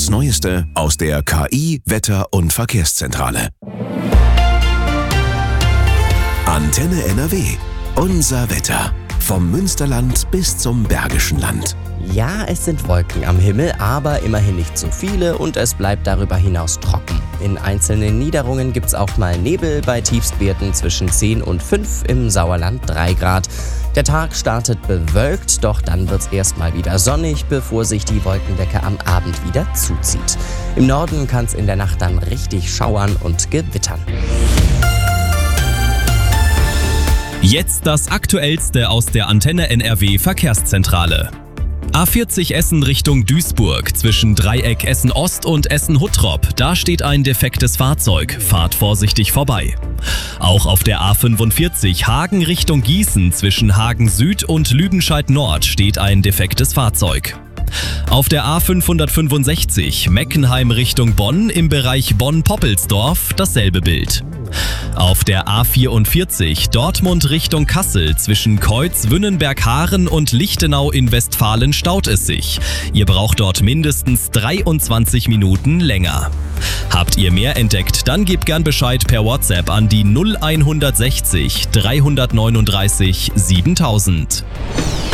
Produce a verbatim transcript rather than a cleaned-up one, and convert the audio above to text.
Das Neueste aus der K I-, Wetter- und Verkehrszentrale. Antenne N R W. Unser Wetter. Vom Münsterland bis zum Bergischen Land. Ja, es sind Wolken am Himmel, aber immerhin nicht so viele und es bleibt darüber hinaus trocken. In einzelnen Niederungen gibt's auch mal Nebel, bei Tiefstwerten zwischen zehn und fünf, im Sauerland drei Grad. Der Tag startet bewölkt, doch dann wird's erstmal wieder sonnig, bevor sich die Wolkendecke am Abend wieder zuzieht. Im Norden kann's in der Nacht dann richtig schauern und gewittern. Jetzt das Aktuellste aus der Antenne N R W Verkehrszentrale. A vierzig Essen Richtung Duisburg, zwischen Dreieck Essen Ost und Essen Huttrop, da steht ein defektes Fahrzeug, fahrt vorsichtig vorbei. Auch auf der A fünfundvierzig Hagen Richtung Gießen, zwischen Hagen Süd und Lüdenscheid Nord steht ein defektes Fahrzeug. Auf der A fünfhundertfünfundsechzig Meckenheim Richtung Bonn, im Bereich Bonn-Poppelsdorf dasselbe Bild. Auf der A vierundvierzig Dortmund Richtung Kassel, zwischen Keutz, Wünnenberg-Haaren und Lichtenau in Westfalen staut es sich. Ihr braucht dort mindestens dreiundzwanzig Minuten länger. Habt ihr mehr entdeckt, dann gebt gern Bescheid per WhatsApp an die null hundertsechzig dreihundertneununddreißig siebentausend.